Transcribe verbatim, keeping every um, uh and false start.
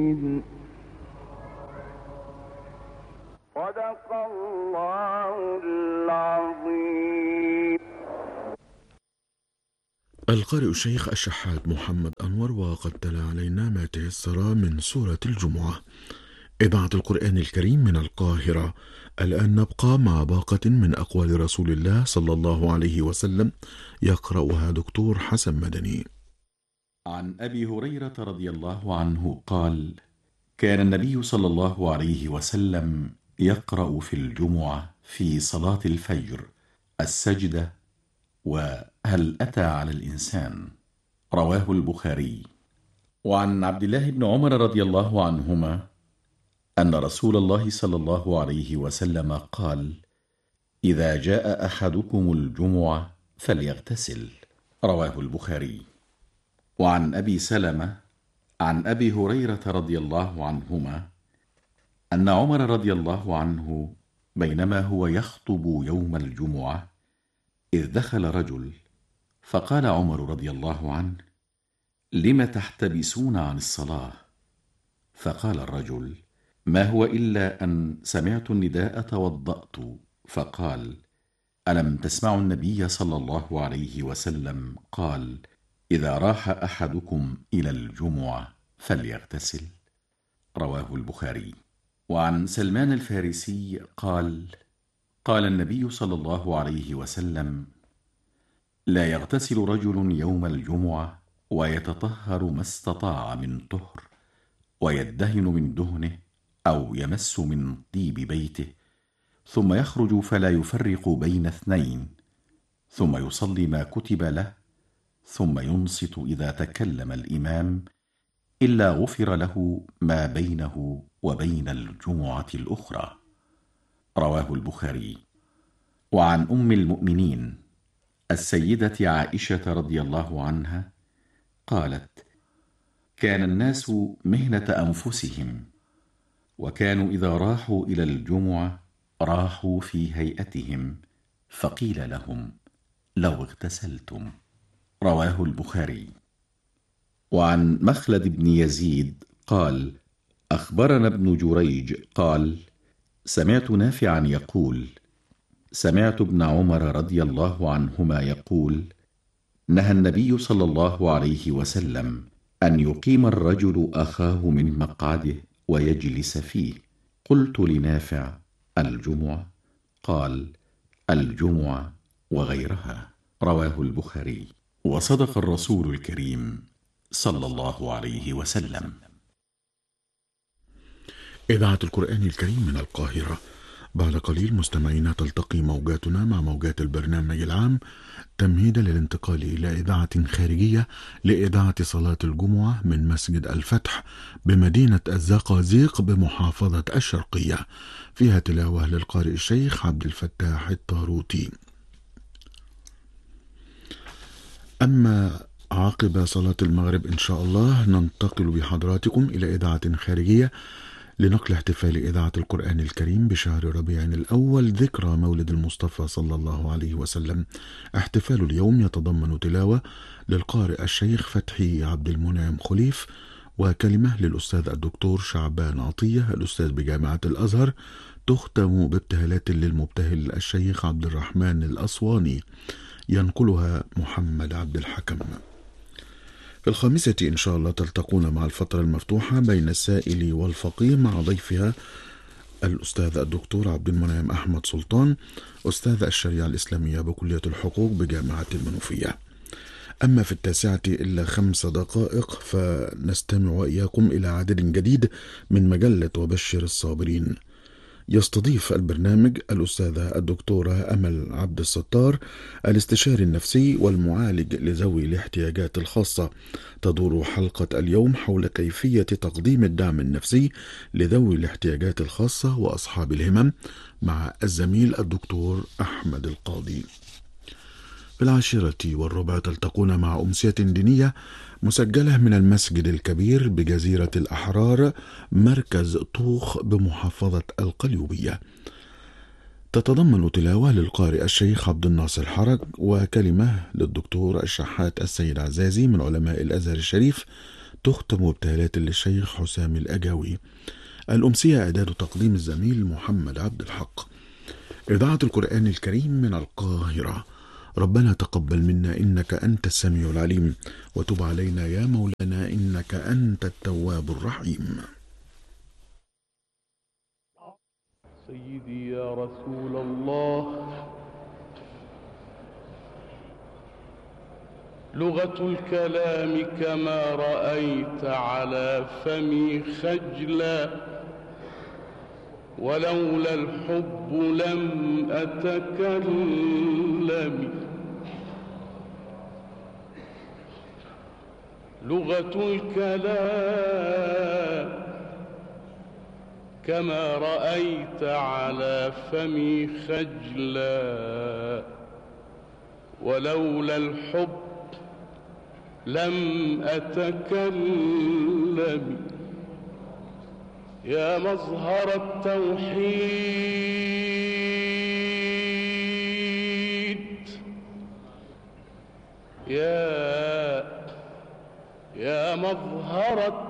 صدق الله العظيم. القارئ الشيخ الشحات محمد أنور، وقد تلا علينا ما تيسر من سورة الجمعة، إذاعة القرآن الكريم من القاهرة. الآن نبقى مع باقة من أقوال رسول الله صلى الله عليه وسلم، يقرأها دكتور حسن مدني. عن أبي هريرة رضي الله عنه قال: كان النبي صلى الله عليه وسلم يقرأ في الجمعة في صلاة الفجر السجدة وهل أتى على الإنسان، رواه البخاري. وعن عبد الله بن عمر رضي الله عنهما أن رسول الله صلى الله عليه وسلم قال: إذا جاء أحدكم الجمعة فليغتسل، رواه البخاري. وعن أبي سلمة عن أبي هريرة رضي الله عنهما أن عمر رضي الله عنه بينما هو يخطب يوم الجمعة إذ دخل رجل، فقال عمر رضي الله عنه: لم تحتبسون عن الصلاة؟ فقال الرجل: ما هو إلا أن سمعت النداء توضأت. فقال: ألم تسمعوا النبي صلى الله عليه وسلم قال: إذا راح أحدكم إلى الجمعة فليغتسل، رواه البخاري. وعن سلمان الفارسي قال: قال النبي صلى الله عليه وسلم: لا يغتسل رجل يوم الجمعة ويتطهر ما استطاع من طهر، ويدهن من دهنه أو يمس من طيب بيته، ثم يخرج فلا يفرق بين اثنين، ثم يصلي ما كتب له، ثم ينصت إذا تكلم الإمام، إلا غفر له ما بينه وبين الجمعة الأخرى، رواه البخاري. وعن أم المؤمنين السيدة عائشة رضي الله عنها قالت: كان الناس مهنة أنفسهم، وكانوا إذا راحوا إلى الجمعة راحوا في هيئتهم، فقيل لهم: لو اغتسلتم، رواه البخاري. وعن مخلد بن يزيد قال: أخبرنا ابن جريج قال: سمعت نافعا يقول: سمعت ابن عمر رضي الله عنهما يقول: نهى النبي صلى الله عليه وسلم أن يقيم الرجل أخاه من مقعده ويجلس فيه. قلت لنافع: الجمعة؟ قال: الجمعة وغيرها، رواه البخاري. وصدق الرسول الكريم صلى الله عليه وسلم. إذاعة القرآن الكريم من القاهرة. بعد قليل مستمعينا تلتقي موجاتنا مع موجات البرنامج العام تمهيدا للانتقال إلى إذاعة خارجية لإذاعة صلاة الجمعة من مسجد الفتح بمدينة الزقازيق بمحافظة الشرقية، فيها تلاوة للقارئ الشيخ عبد الفتاح الطاروطي. أما عقب صلاة المغرب إن شاء الله ننتقل بحضراتكم إلى إذاعة خارجية لنقل احتفال إذاعة القرآن الكريم بشهر ربيع الأول ذكرى مولد المصطفى صلى الله عليه وسلم. احتفال اليوم يتضمن تلاوة للقارئ الشيخ فتحي عبد المنعم خليف، وكلمة للأستاذ الدكتور شعبان عطية الأستاذ بجامعة الأزهر، تختم بابتهالات للمبتهل الشيخ عبد الرحمن الأسواني، ينقلها محمد عبد الحكم. في الخامسة إن شاء الله تلتقون مع الفترة المفتوحة بين السائل والفقيه مع ضيفها الأستاذ الدكتور عبد المنعم أحمد سلطان، أستاذ الشريعة الإسلامية بكلية الحقوق بجامعة المنوفية. أما في التاسعة إلا خمس دقائق فنستمع وإياكم إلى عدد جديد من مجلة وبشر الصابرين. يستضيف البرنامج الأستاذة الدكتورة أمل عبد الستار، الاستشاري النفسي والمعالج لذوي الاحتياجات الخاصة. تدور حلقة اليوم حول كيفية تقديم الدعم النفسي لذوي الاحتياجات الخاصة وأصحاب الهمم مع الزميل الدكتور أحمد القاضي. في العاشرة والربع تلتقون مع أمسية دينية مسجلة من المسجد الكبير بجزيرة الأحرار مركز طوخ بمحافظة القليوبية. تتضمن تلاوة للقارئ الشيخ عبد الناصر حرج وكلمة للدكتور الشحات السيد عزازي من علماء الأزهر الشريف، تختم ابتهالات للشيخ حسام الأجاوي. الأمسية إعداد تقديم الزميل محمد عبد الحق. إذاعة القرآن الكريم من القاهرة. ربنا تقبل منا إنك أنت السميع العليم، وتب علينا يا مولانا إنك أنت التواب الرحيم. سيدي يا رسول الله، لغة الكلام كما رأيت على فمي خجلا، ولولا الحب لم أتكلم. لغة الكلام كما رأيت على فمي خجلا، ولولا الحب لم أتكلم. يا مظهر التوحيد، يا يا مظهر التوحيد